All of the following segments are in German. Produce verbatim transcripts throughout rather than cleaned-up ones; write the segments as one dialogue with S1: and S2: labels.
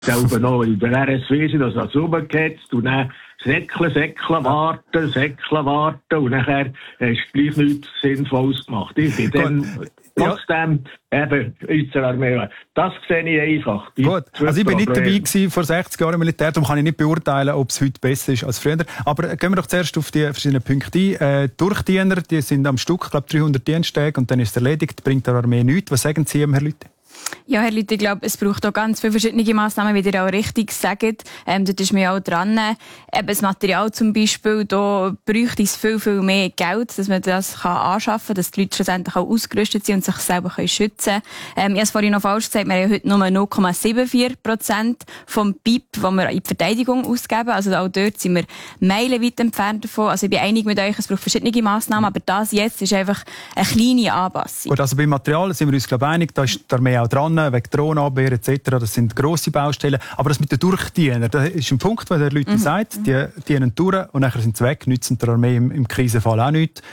S1: selber noch in der R S W sind, also als rumgehetzt und dann säckeln, säckeln, warten, säckeln, warten und nachher hast du gleich nichts Sinnvolles gemacht. Ich bin dann trotzdem ja. eben in der Armee. Das sehe ich einfach.
S2: Gut, also ich bin nicht dabei gewesen vor sechzig Jahren im Militär, darum kann ich nicht beurteilen, ob es heute besser ist als früher. Aber gehen wir doch zuerst auf die verschiedenen Punkte ein. Äh, Durchdiener, die sind am Stück, ich glaube dreihundert Diensttage und dann ist es erledigt, bringt der Armee nichts. Was sagen Sie ihm, Herr Lüthi?
S3: Ja, Herr Lüthi, ich glaube, es braucht auch ganz viele verschiedene Massnahmen, wie ihr auch richtig sagt. Ähm, dort ist man ja auch dran. Eben das Material zum Beispiel, da bräuchte es viel, viel mehr Geld, dass man das kann anschaffen kann, dass die Leute schlussendlich auch ausgerüstet sind und sich selber können schützen können. Ähm, ich habe es vorhin noch falsch gesagt, wir haben ja heute nur null Komma vierundsiebzig Prozent vom B I P, das wir in die Verteidigung ausgeben. Also auch dort sind wir meilenweit entfernt davon. Also ich bin einig mit euch, es braucht verschiedene Massnahmen, aber das jetzt ist einfach eine kleine Anpassung.
S2: Gut, also beim Material sind wir uns, glaube ich, einig, da ist die Armee auch dran, wegen Drohnenabwehr et cetera. Das sind grosse Baustellen. Aber das mit den Durchdienern, das ist ein Punkt, wo der Leute mhm. sagt, die dienen durch und nachher sind sie weg, nützen der Armee im, im Krisenfall auch nichts.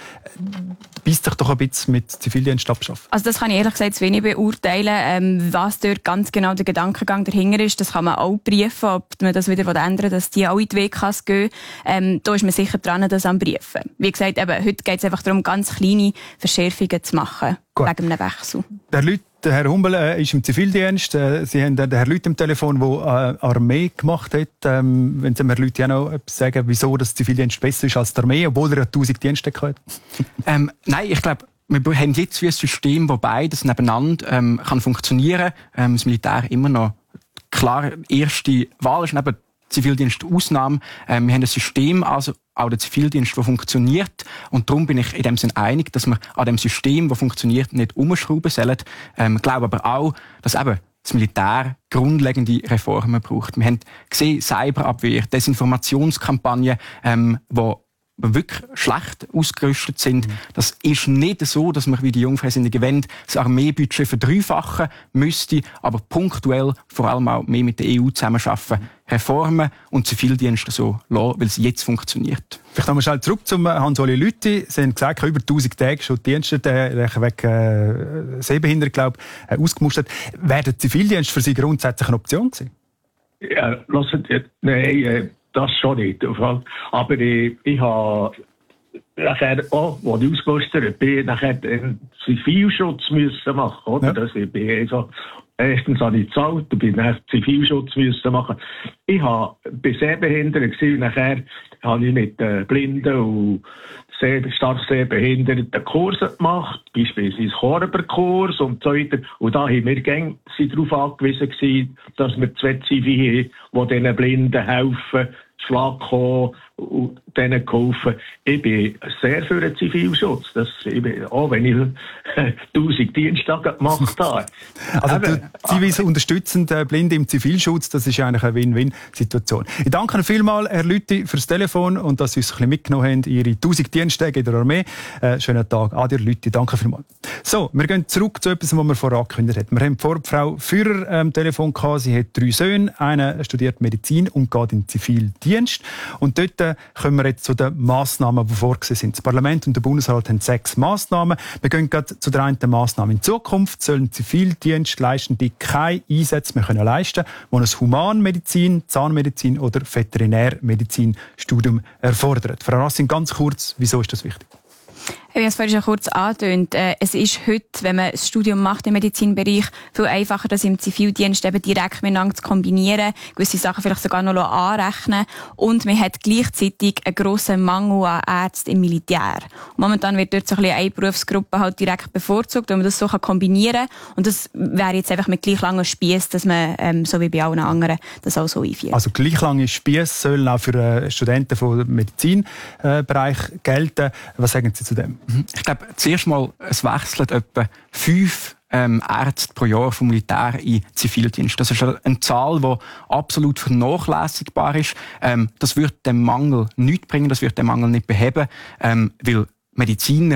S2: Beißt sich doch ein bisschen mit Zivildienst abschaffen.
S3: Also das kann ich ehrlich gesagt zu wenig beurteilen. Ähm, was dort ganz genau der Gedankengang dahinter ist, das kann man auch prüfen, ob man das wieder ändern, dass die auch in die W Ks gehen. Ähm, da ist man sicher dran, das am Briefen. Wie gesagt, eben, heute geht es einfach darum, ganz kleine Verschärfungen zu machen. Gut. Wegen einem Wechsel.
S2: Der Leute Der Herr Humbel äh, ist im Zivildienst. Äh, Sie haben den Herrn Lüthi am Telefon, der äh, Armee gemacht hat. Ähm, wenn Sie mir Leute auch noch etwas sagen, wieso das Zivildienst besser ist als die Armee, obwohl er ja tausend Dienste hat?
S4: ähm, nein, ich glaube, wir haben jetzt wie ein System, wo beides nebeneinander ähm, kann funktionieren. Ähm, das Militär immer noch klar erste Wahl ist, neben Zivildienst Ausnahme. Ähm, wir haben ein System, also auch der Zivildienst, der funktioniert. Und darum bin ich in dem Sinne einig, dass wir an dem System, das funktioniert, nicht umschrauben sollen. Ähm, ich glaube aber auch, dass eben das Militär grundlegende Reformen braucht. Wir haben gesehen, Cyberabwehr, Desinformationskampagnen, ähm, wo wirklich schlecht ausgerüstet sind. Mhm. Das ist nicht so, dass man wie die Jungfreisinnigen wollen, das Armeebudget verdreifachen müsste, aber punktuell vor allem auch mehr mit der E U zusammenarbeiten, mhm. Reformen und Zivildienste so lassen, weil es jetzt funktioniert.
S2: Vielleicht nochmal schnell zurück zum Hans-Oli Lüthi. Sie haben gesagt, über tausend Tage schon Dienste, der wegen äh, Sehbehinderung, glaube ich, äh, ausgemustert. Wäre der Zivildienst für Sie grundsätzlich eine Option gewesen?
S1: Ja, lassen Sie, nein, äh, das schon nicht. Aber ich, ich habe nachher auch, als ich ausgemustert bin, nachher den Zivilschutz müssen machen, oder? Ja. Das, ich bin also, erstens habe ich gezahlt und bin nachher Zivilschutz müssen machen. Ich habe bei Sehbehinderten gewesen, nachher habe ich mit äh, Blinden und sehr, stark sehbehinderten Kurse gemacht, beispielsweise Chorberkurs und so weiter. Und da haben wir gäng, sind darauf angewiesen gewesen, dass wir zwei Zivile haben, die diesen Blinden helfen, Schlag kommen und denen geholfen. Ich bin sehr für den Zivilschutz. Das, ich bin, auch wenn ich tausend Diensttage gemacht habe.
S2: Also Zivis unterstützen die Blinde im Zivilschutz, das ist eigentlich eine Win-Win-Situation. Ich danke Ihnen vielmals, Herr Lüthi, fürs Telefon und dass Sie uns ein bisschen mitgenommen haben, Ihre tausend Diensttage in der Armee. Äh, schönen Tag. Adi, Herr Lüthi, danke vielmals. So, wir gehen zurück zu etwas, was wir vorher angekündigt haben. Wir haben vor Frau Führer am ähm, Telefon gehabt. Sie hat drei Söhne. Einer studiert Medizin und geht in den Zivildienst. Und dort äh, kommen wir jetzt zu den Massnahmen, die vorgesehen sind. Das Parlament und der Bundesrat haben sechs Massnahmen. Wir gehen gerade zu der einen Massnahme. In Zukunft sollen Zivildienstleistende keine Einsätze mehr können leisten, die ein Humanmedizin, Zahnmedizin oder Veterinärmedizin-Studium erfordern. Frau Rassing, ganz kurz, wieso ist das wichtig?
S3: Ich habe es vorhin schon kurz angetönt. Es ist heute, wenn man ein Studium macht im Medizinbereich, viel einfacher, das im Zivildienst eben direkt miteinander zu kombinieren, gewisse Sachen vielleicht sogar noch anrechnen. Und man hat gleichzeitig einen grossen Mangel an Ärzten im Militär. Momentan wird dort so ein bisschen eine Berufsgruppe halt direkt bevorzugt, wenn man das so kombinieren kann. Und das wäre jetzt einfach mit gleich langen Spiess, dass man, ähm, so wie bei allen anderen, das auch so einführt.
S2: Also gleich lange Spiess sollen auch für äh, Studenten vom Medizinbereich äh, gelten. Was sagen Sie zu dem?
S4: Ich glaube, zuerst mal, es wechselt etwa fünf ähm, Ärzte pro Jahr vom Militär in Zivildienst. Das ist eine Zahl, die absolut vernachlässigbar ist. Ähm, das wird dem Mangel nichts bringen, das wird den Mangel nicht beheben, ähm, weil Mediziner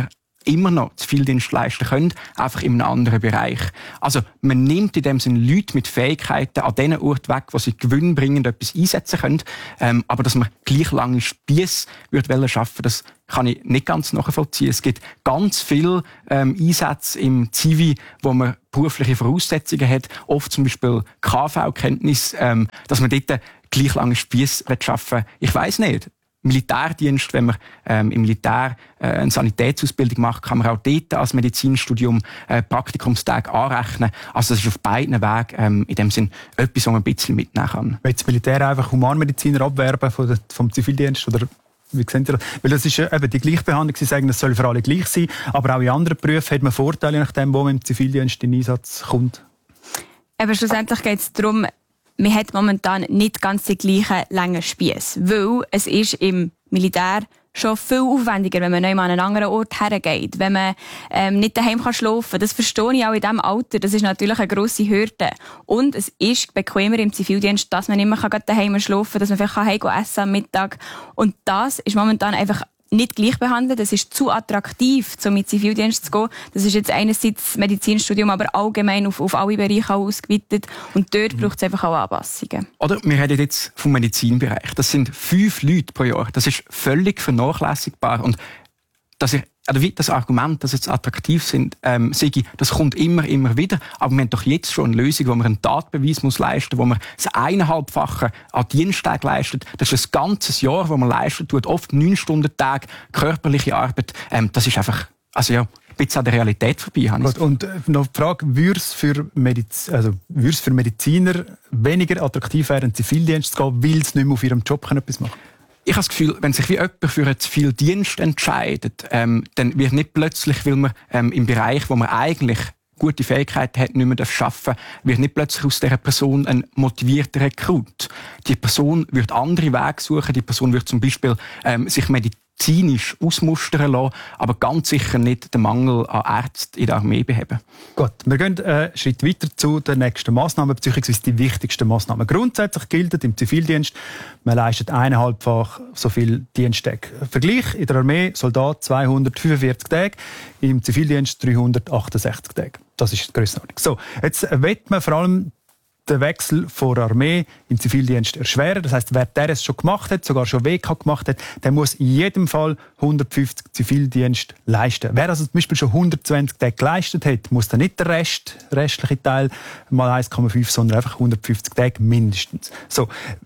S4: immer noch Zivildienst leisten können, einfach in einem anderen Bereich. Also man nimmt in dem Sinne Leute mit Fähigkeiten an den Ort weg, wo sie gewinnbringend etwas einsetzen können. Ähm, aber dass man gleich lange Spiesse würde schaffen, das kann ich nicht ganz nachvollziehen. Es gibt ganz viele ähm, Einsätze im Zivi, wo man berufliche Voraussetzungen hat, oft zum Beispiel K V-Kenntnis, ähm, dass man dort gleich lange Spiesse schaffen. Ich weiss nicht. Militärdienst, wenn man ähm, im Militär äh, eine Sanitätsausbildung macht, kann man auch dort als Medizinstudium äh, Praktikumstage anrechnen. Also das ist auf beiden Wegen ähm, in dem Sinn etwas, was man ein bisschen mitnehmen kann.
S2: Wenn das Militär einfach Humanmediziner abwerben von der, vom Zivildienst oder wie sehen Sie das? Weil das ist ja eben die Gleichbehandlung. Sie sagen, es soll für alle gleich sein. Aber auch in anderen Berufen hat man Vorteile, nachdem, wo man im Zivildienst in Einsatz kommt.
S3: Aber schlussendlich geht es darum, man hat momentan nicht ganz die gleichen langen Spiesse. Weil es ist im Militär schon viel aufwendiger, wenn man neu an einen anderen Ort hergeht. Wenn man ähm, nicht daheim kann schlafen kann. Das verstehe ich auch in diesem Alter. Das ist natürlich eine grosse Hürde. Und es ist bequemer im Zivildienst, dass man nicht mehr daheim schlafen kann, dass man vielleicht heim essen am Mittag. Und das ist momentan einfach nicht gleich behandelt. Es ist zu attraktiv, um in den Zivildienst zu gehen. Das ist jetzt einerseits das Medizinstudium, aber allgemein auf, auf alle Bereiche auch ausgeweitet. Und dort mhm. braucht es einfach auch Anpassungen.
S4: Oder wir reden jetzt vom Medizinbereich. Das sind fünf Leute pro Jahr. Das ist völlig vernachlässigbar. Und dass ich, also wie das Argument, dass jetzt attraktiv sind, ähm, Sigi, das kommt immer, immer wieder. Aber wir haben doch jetzt schon eine Lösung, wo man einen Tatbeweis muss leisten, wo man das eineinhalbfache an Diensttag leistet. Das ist ein ganzes Jahr, wo man leistet, tut oft neun Stunden Tag körperliche Arbeit. Ähm, das ist einfach, also ja, ein bisschen an der Realität vorbei.
S2: Gut, und noch die Frage, würde es für, Mediz- also, würde es für Mediziner weniger attraktiv werden, in den Zivildienst zu gehen, weil sie nicht mehr auf ihrem Job etwas machen können?
S4: Ich habe das Gefühl, wenn sich wie jemand für einen Zivildienst entscheidet, ähm, dann wird nicht plötzlich, weil man ähm, im Bereich, wo man eigentlich gute Fähigkeiten hat, nicht mehr arbeiten darf, wird nicht plötzlich aus dieser Person ein motivierter Rekrut. Die Person wird andere Wege suchen, die Person wird zum Beispiel ähm, sich medizinisch ausmustern lassen, aber ganz sicher nicht den Mangel an Ärzten in der Armee beheben.
S2: Gut, wir gehen einen Schritt weiter zu der nächsten Massnahme, beziehungsweise die wichtigsten Massnahmen. Grundsätzlich gilt im Zivildienst, man leistet eineinhalbfach so viel Diensttage. Vergleich in der Armee, Soldat zweihundertfünfundvierzig Tage, im Zivildienst dreihundertachtundsechzig Tage. Das ist die Grössenordnung. So, jetzt will man vor allem den Wechsel von der Armee in den Zivildienst erschweren. Das heisst, wer der es schon gemacht hat, sogar schon W K gemacht hat, der muss in jedem Fall hundertfünfzig Zivildienst leisten. Wer also zum Beispiel schon hundertzwanzig Tage geleistet hat, muss dann nicht der Rest, restliche Teil mal eins Komma fünf, sondern einfach hundertfünfzig Tage mindestens. So.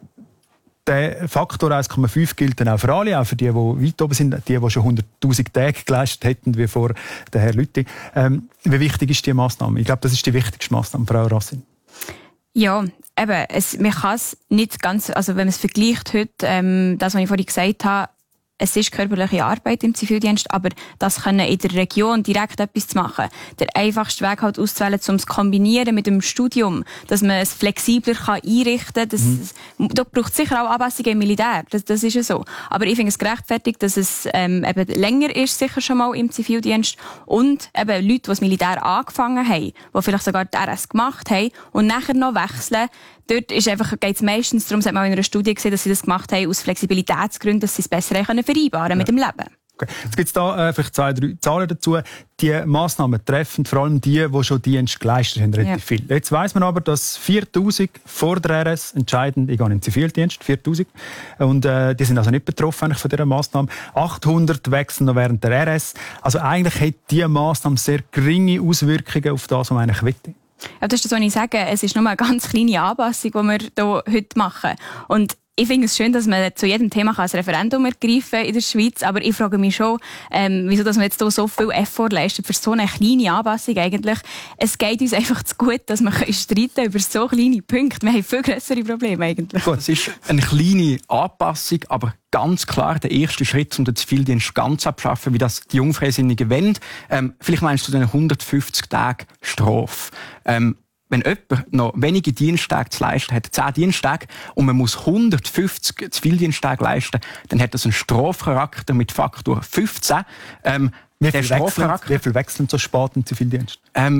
S2: Der Faktor eins Komma fünf gilt dann auch für alle, auch für die, die weit oben sind, die, die schon hunderttausend Tage geleistet hätten, wie vor der Herr Lüthi. Ähm, wie wichtig ist diese Massnahme? Ich glaube, das ist die wichtigste Massnahme, Frau Racine.
S3: Ja, eben, es, man kann es nicht ganz, also wenn man es vergleicht heute, ähm, das, was ich vorhin gesagt habe, es ist körperliche Arbeit im Zivildienst, aber das können in der Region direkt etwas zu machen. Der einfachste Weg halt auszuwählen, um es zu kombinieren mit dem Studium, dass man es flexibler kann einrichten kann. Das, mhm. Da braucht es sicher auch Anpassungen im Militär, das, das ist ja so. Aber ich finde es gerechtfertigt, dass es ähm, eben länger ist, sicher schon mal im Zivildienst. Und eben Leute, die das Militär angefangen haben, die vielleicht sogar die R S gemacht haben und nachher noch wechseln, dort ist einfach, geht es meistens darum, das hat man auch in einer Studie gesehen, dass sie das gemacht haben aus Flexibilitätsgründen, dass sie es besser können vereinbaren ja. mit dem Leben.
S2: Okay. Jetzt gibt es da äh, vielleicht zwei, drei Zahlen dazu. Die Massnahmen treffen vor allem die, die schon Dienst geleistet haben, relativ ja. viel. Jetzt weiss man aber, dass viertausend vor der R S entscheiden, ich gehe in den Zivildienst, viertausend. Und äh, die sind also nicht betroffen eigentlich von dieser Massnahme. achthundert wechseln noch während der R S. Also eigentlich hat diese Massnahme sehr geringe Auswirkungen auf das, was man eigentlich will.
S3: Ja, das ist das, was ich sage. Es ist nur eine ganz kleine Anpassung, die wir hier heute machen. Und ich finde es schön, dass man zu jedem Thema ein Referendum ergreifen kann in der Schweiz. Aber ich frage mich schon, ähm, wieso dass man jetzt hier so viel Effort leistet für so eine kleine Anpassung eigentlich. Es geht uns einfach zu gut, dass wir streiten über so kleine Punkte. Wir haben viel grössere Probleme eigentlich.
S4: Gut, es ist eine kleine Anpassung, aber ganz klar der erste Schritt, um den Zivildienst ganz abzuschaffen, wie das die Jungfreisinnigen wollen. Ähm, vielleicht meinst du den hundertfünfzig Tage Strafe. Ähm, wenn jemand noch wenige Diensttage zu leisten hat, zehn Diensttage, und man muss hundertfünfzig Zivildiensttage leisten, dann hat das einen Strafcharakter mit Faktor fünfzehn. Ähm,
S2: wie, viel wechseln, wie viel wechseln so spät im Zivildienst?
S4: Ähm,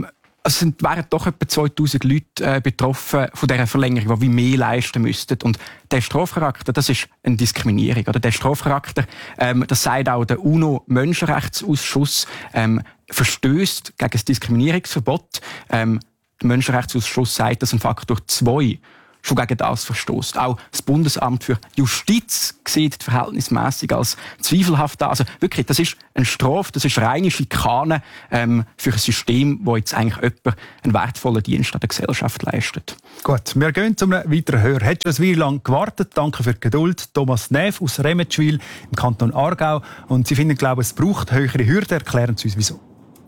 S4: es sind, wären doch etwa zweitausend Leute äh, betroffen von dieser Verlängerung, die wie mehr leisten müssten. Und der Strafcharakter, das ist eine Diskriminierung. Oder der Strafcharakter, ähm, das sagt auch der UNO-Menschenrechtsausschuss, ähm, verstößt gegen das Diskriminierungsverbot. Ähm, der Menschenrechtsausschuss sagt, dass ein Faktor zwei schon gegen das verstößt. Auch das Bundesamt für Justiz sieht die verhältnismäßig als zweifelhaft an. Also wirklich, das ist eine Strafe, das ist reine Schikane ähm, für ein System, das jetzt eigentlich jemand einen wertvollen Dienst an der Gesellschaft leistet.
S2: Gut, wir gehen zu einem weiteren Hörer. Hat schon eine Weile lang gewartet. Danke für die Geduld. Thomas Neff aus Remetschwil im Kanton Aargau. Und Sie finden, glaube ich, es braucht höhere Hürden. Erklären Sie uns, wieso.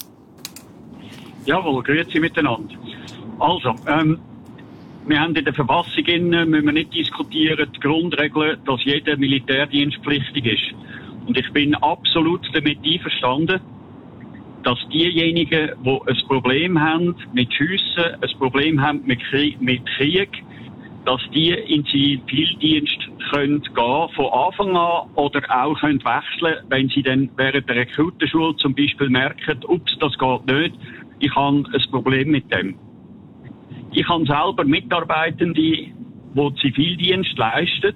S5: Jawohl, grüezi miteinander. Also, ähm, wir haben in der Verfassung, müssen wir nicht diskutieren, die Grundregel, dass jeder militärdienstpflichtig ist. Und ich bin absolut damit einverstanden, dass diejenigen, die ein Problem haben mit Schiessen, ein Problem haben mit Krieg, mit Krieg, dass die in den Zivildienst können gehen, von Anfang an, oder auch können wechseln, wenn sie dann während der Rekrutenschule zum Beispiel merken, ups, das geht nicht, ich habe ein Problem mit dem. Ich habe selber Mitarbeitende, die Zivildienst leisten.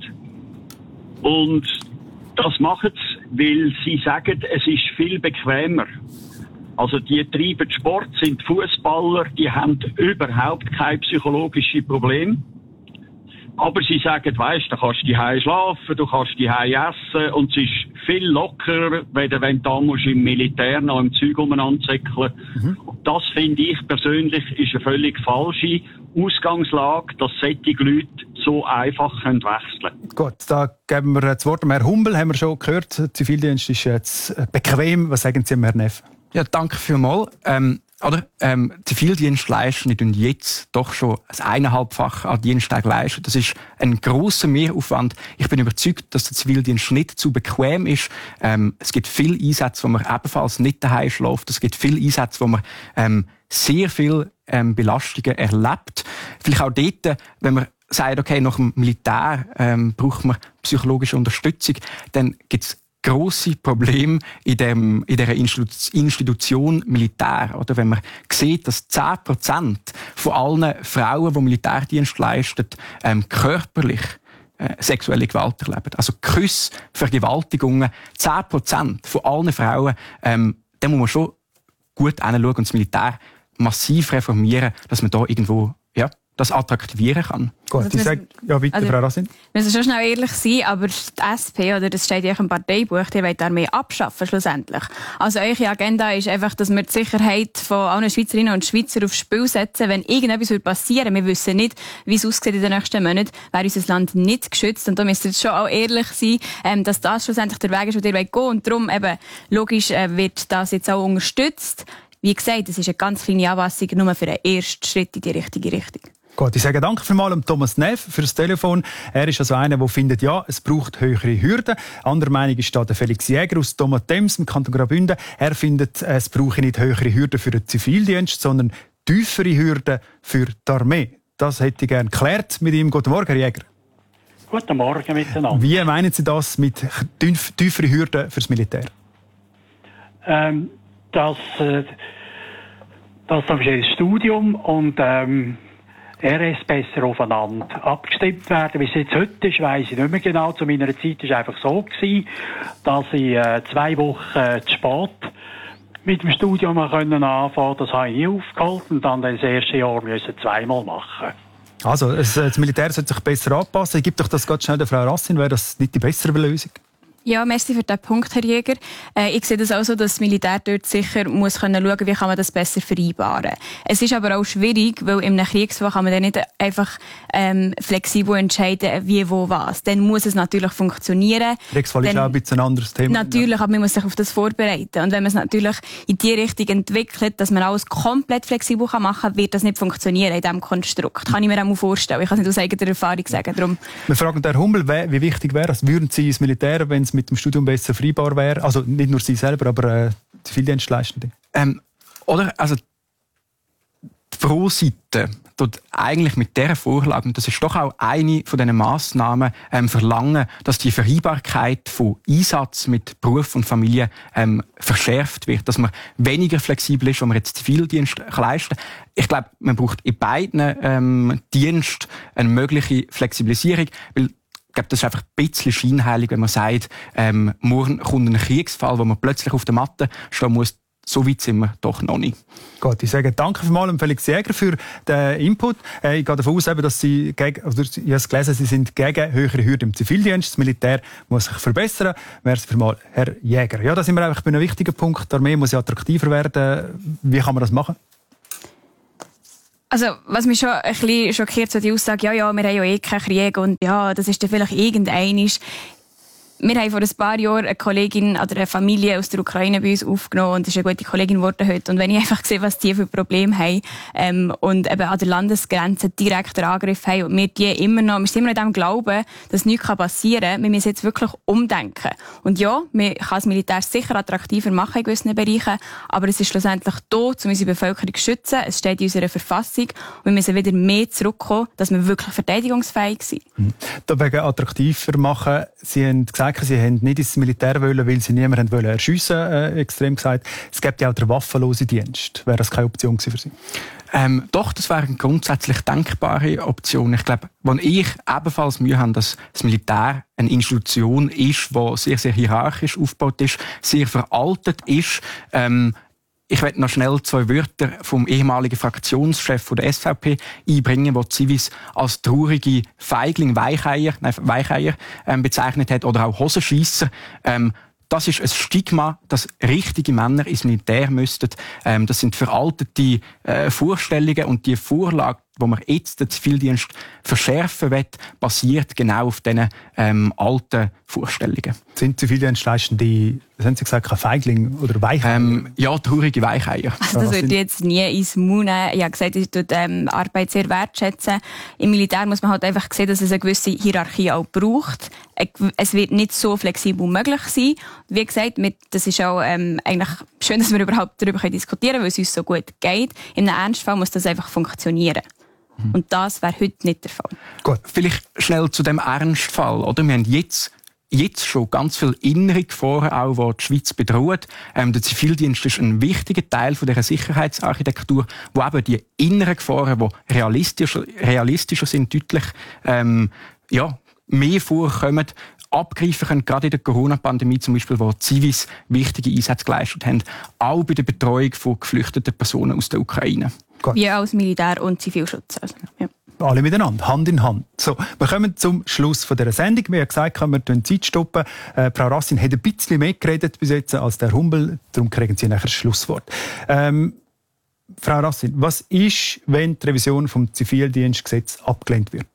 S5: Und das machen sie, weil sie sagen, es ist viel bequemer. Also die treiben Sport, sind Fußballer, die haben überhaupt kein psychologisches Problem. Aber sie sagen, weisst, du kannst die Hause schlafen, du kannst die Hause essen und es ist viel lockerer, wenn du da musst im Militär noch im Zeug umeinander zickeln. Mhm. Das finde ich persönlich ist eine völlig falsche Ausgangslage, dass solche Leute so einfach können wechseln können.
S2: Gut, da geben wir das Wort Herrn Humbel, haben wir schon gehört. Der Zivildienst ist jetzt bequem. Was sagen Sie, Herr Neff?
S4: Ja, danke vielmals. Ähm, oder, ähm, Zivildienstleister tun jetzt doch schon ein eineinhalbfach an Diensttag leisten. Das ist ein grosser Mehraufwand. Ich bin überzeugt, dass der Zivildienst nicht zu bequem ist. Ähm, es gibt viele Einsätze, wo man ebenfalls nicht daheim schläft. Es gibt viele Einsätze, wo man ähm, sehr viel ähm, Belastungen erlebt. Vielleicht auch dort, wenn man sagt, okay, nach dem Militär ähm, braucht man psychologische Unterstützung, dann gibt's grosse Probleme in, dem, in dieser Institution Militär. Oder wenn man sieht, dass zehn Prozent von allen Frauen, die Militärdienst leisten, ähm, körperlich äh, sexuelle Gewalt erleben. Also Küsse, Vergewaltigungen, zehn Prozent von allen Frauen, ähm, da muss man schon gut hinschauen und das Militär massiv reformieren, dass man da irgendwo ja, das attraktivieren kann.
S2: Gut, also ich sage, ja bitte, also, Frau Rassin.
S3: Wir müssen schon schnell ehrlich sein, aber die S P, oder das steht ja im Parteibuch, die wollen die Armee abschaffen schlussendlich. Also eure Agenda ist einfach, dass wir die Sicherheit von allen Schweizerinnen und Schweizern aufs Spiel setzen, wenn irgendetwas passieren würde. Wir wissen nicht, wie es aussieht in den nächsten Monaten, wäre unser Land nicht geschützt. Und da müsst ihr schon auch ehrlich sein, ähm, dass das schlussendlich der Weg ist, den ihr gehen wollt. Und darum eben, logisch äh, wird das jetzt auch unterstützt. Wie gesagt, es ist eine ganz kleine Anpassung, nur für einen ersten Schritt in die richtige Richtung.
S2: Gut, ich sage danke vielmals Thomas Neff für das Telefon. Er ist also einer, der findet, ja, es braucht höhere Hürden. Andere Meinung ist da der Felix Jäger aus Thomas-Thems im Kanton Graubünden. Er findet, es brauche nicht höhere Hürden für den Zivildienst, sondern tiefere Hürden für die Armee. Das hätte ich gerne geklärt mit ihm. Guten Morgen, Herr Jäger.
S6: Guten Morgen miteinander.
S2: Wie meinen Sie das mit tief, tieferen Hürden fürs Militär?
S6: Ähm, das, äh, das das Studium und ähm, R S besser aufeinander abgestimmt werden. Wie es jetzt heute ist, weiss ich nicht mehr genau. Zu meiner Zeit war es einfach so gewesen, dass ich äh, zwei Wochen äh, zu spät mit dem Studium können anfangen. Das habe ich nie aufgeholt und dann das erste Jahr müssen zweimal machen.
S2: Also, das Militär sollte sich besser anpassen. Gib doch das ganz schnell der Frau Rassin. Wäre das nicht die bessere Lösung?
S3: Ja, merci für diesen Punkt, Herr Jäger. Äh, ich sehe das auch so, dass das Militär dort sicher muss können schauen, wie kann man das besser vereinbaren. Es ist aber auch schwierig, weil in einem Kriegsfall kann man dann nicht einfach ähm, flexibel entscheiden, wie, wo, was. Dann muss es natürlich funktionieren.
S2: Kriegsfall ist auch ein bisschen ein anderes Thema.
S3: Natürlich, aber man muss sich auf das vorbereiten. Und wenn man es natürlich in die Richtung entwickelt, dass man alles komplett flexibel machen kann, wird das nicht funktionieren in diesem Konstrukt. Kann ich mir auch mal vorstellen. Ich kann es nicht aus eigener Erfahrung sagen. Darum.
S2: Wir fragen Herrn Humbel, wie wichtig wäre es? Würden Sie ins Militär, wenn es mit dem Studium besser vereinbar wäre? Also nicht nur Sie selber, aber äh, Zivildienstleistende.
S4: Ähm, oder, also die frohe Seite dort eigentlich mit dieser Vorlage, und das ist doch auch eine von diesen Massnahmen, ähm, verlangen, dass die Vereinbarkeit von Einsatz mit Beruf und Familie ähm, verschärft wird, dass man weniger flexibel ist, wenn man jetzt Zivildienst leisten kann. Ich glaube, man braucht in beiden ähm, Diensten eine mögliche Flexibilisierung, weil ich glaube, das ist einfach ein bisschen scheinheilig, wenn man sagt, ähm, morgen kommt ein Kriegsfall, wo man plötzlich auf der Matte stehen muss. So weit sind wir doch noch nicht.
S2: Gut, ich sage danke vielmals Felix Jäger für den Input. Ich gehe davon aus, dass Sie, gegen, oder ich habe es gelesen, Sie sind gegen höhere Hürden im Zivildienst. Das Militär muss sich verbessern. Merci vielmals, Herr Jäger. Ja, da sind wir einfach bei einem wichtigen Punkt. Die Armee muss ja attraktiver werden. Wie kann man das machen?
S3: Also, was mich schon ein bisschen schockiert, so die Aussage, ja, ja, wir haben ja eh keinen Krieg und ja, das ist dann vielleicht irgendeinisch. Wir haben vor ein paar Jahren eine Kollegin oder eine Familie aus der Ukraine bei uns aufgenommen und das ist eine gute Kollegin geworden heute. Und wenn ich einfach sehe, was die für Probleme haben ähm, und eben an der Landesgrenze direkt einen Angriff haben und wir die immer noch, wir sind immer noch an dem Glauben, dass nichts passieren kann, wir müssen jetzt wirklich umdenken. Und ja, man kann das Militär sicher attraktiver machen in gewissen Bereichen, aber es ist schlussendlich da, um unsere Bevölkerung zu schützen. Es steht in unserer Verfassung und wir müssen wieder mehr zurückkommen, dass wir wirklich verteidigungsfähig sind.
S2: Mhm. Da wegen attraktiver machen, Sie haben gesagt, Sie haben nicht ins Militär wollen, weil Sie niemanden wollen erschiessen, äh, extrem gesagt. Es gibt ja auch den waffenlosen Dienst. Wäre das keine Option für Sie?
S4: Ähm, doch, das wäre eine grundsätzlich denkbare Option. Ich glaube, wenn ich ebenfalls Mühe habe, dass das Militär eine Institution ist, die sehr, sehr hierarchisch aufgebaut ist, sehr veraltet ist, ähm, ich werde noch schnell zwei Wörter vom ehemaligen Fraktionschef der S V P einbringen, der Zivis als traurige Feigling, Weicheier, nein, Weicheier ähm, bezeichnet hat, oder auch Hosenscheisser. Ähm, das ist ein Stigma, dass richtige Männer ins Militär müssten. Ähm, das sind veraltete äh, Vorstellungen und die Vorlage, wo man jetzt den Zivildienst verschärfen will, basiert genau auf diesen ähm, alten Vorstellungen.
S2: Sind Zivildienstleistende, was haben Sie gesagt, kein Feigling oder Weicheier? Ähm,
S4: ja, traurige Weicheier.
S3: Also das würde ich jetzt nie ins Mund nehmen. Ich habe gesagt, ich tue ähm, Arbeit sehr wertschätzen. Im Militär muss man halt einfach sehen, dass es eine gewisse Hierarchie auch braucht. Es wird nicht so flexibel möglich sein. Wie gesagt, mit, das ist auch ähm, eigentlich schön, dass wir überhaupt darüber diskutieren können, weil es uns so gut geht. In einem Ernstfall muss das einfach funktionieren. Und das wäre heute nicht der Fall.
S4: Gut, vielleicht schnell zu dem Ernstfall. Oder? Wir haben jetzt, jetzt schon ganz viele innere Gefahren, auch, die die Schweiz bedrohen. Ähm, der Zivildienst ist ein wichtiger Teil von dieser Sicherheitsarchitektur, wo eben die inneren Gefahren, die realistischer, realistischer sind, deutlich ähm, ja, mehr vorkommen, abgreifen können, gerade in der Corona-Pandemie zum Beispiel, wo Zivis wichtige Einsätze geleistet haben, auch bei der Betreuung von geflüchteten Personen aus der Ukraine.
S2: Gut.
S3: Wie als Militär und Zivilschutz. Also, ja.
S2: Alle miteinander, Hand in Hand. So, wir kommen zum Schluss von dieser Sendung. Wir haben gesagt, wir können Zeit stoppen. Äh, Frau Rassin hat ein bisschen mehr geredet bis jetzt als der Humbel, darum kriegen Sie nachher das Schlusswort. Ähm, Frau Rassin, was ist, wenn die Revision vom Zivildienstgesetz abgelehnt wird?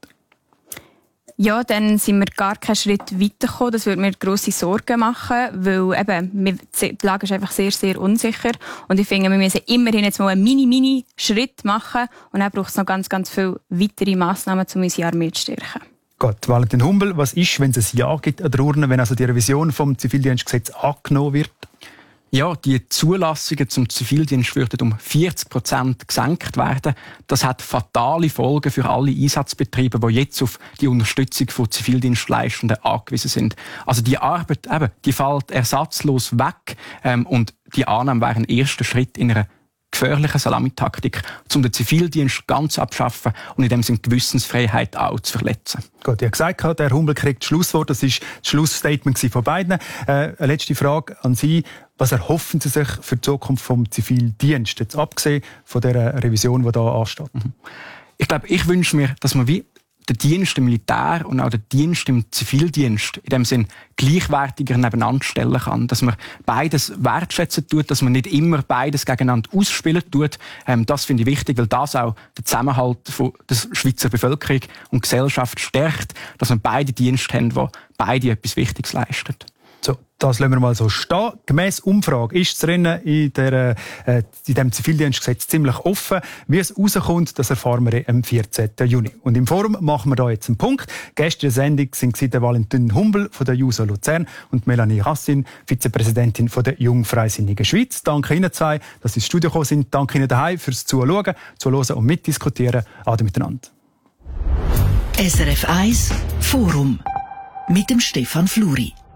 S3: Ja, dann sind wir gar keinen Schritt weitergekommen. Das würde mir grosse Sorgen machen, weil eben, die Lage ist einfach sehr, sehr unsicher. Und ich finde, wir müssen immerhin jetzt mal einen Mini-Mini-Schritt machen. Und dann braucht es noch ganz, ganz viele weitere Massnahmen, um unsere Armee zu stärken. Gut,
S2: Valentin Humbel, was ist, wenn es ein Ja gibt an der Urne, wenn also die Revision vom Zivildienstgesetz angenommen wird?
S4: Ja, die Zulassungen zum Zivildienst würden um vierzig Prozent gesenkt werden. Das hat fatale Folgen für alle Einsatzbetriebe, die jetzt auf die Unterstützung von Zivildienstleistenden angewiesen sind. Also die Arbeit, eben, die fällt ersatzlos weg, ähm, und die Annahme wäre ein erster Schritt in einer gefährlichen Salamitaktik, um den Zivildienst ganz abschaffen und in dem Sinne die Gewissensfreiheit auch zu verletzen.
S2: Gut, ich habe gesagt, der Humbel kriegt das Schlusswort. Das war das Schlussstatement von beiden. Äh, eine letzte Frage an Sie. Was erhoffen Sie sich für die Zukunft vom Zivildienst, jetzt abgesehen von der Revision, die da ansteht?
S4: Ich glaube, ich wünsche mir, dass man wie den Dienst im Militär und auch den Dienst im Zivildienst in dem Sinn gleichwertiger nebeneinander stellen kann. Dass man beides wertschätzen tut, dass man nicht immer beides gegeneinander ausspielen tut. Ähm, das finde ich wichtig, weil das auch den Zusammenhalt von der Schweizer Bevölkerung und Gesellschaft stärkt, dass man beide Dienste haben, die beide etwas Wichtiges leisten.
S2: So, das lassen wir mal so stehen. Gemäss Umfrage ist das Rennen in, der, äh, in dem Zivildienstgesetz ziemlich offen. Wie es rauskommt, das erfahren wir am vierzehnten Juni. Und im Forum machen wir da jetzt einen Punkt. Gäste der Sendung sind der Valentin Humbel von der JUSO Luzern und Melanie Hassin, Vizepräsidentin von der Jungfreisinnigen Schweiz. Danke Ihnen zwei, dass Sie ins Studio gekommen sind. Danke Ihnen daheim fürs Zuschauen, Zuhören und Mitdiskutieren. Ade miteinander.
S7: S R F eins Forum mit dem Stefan Fluri.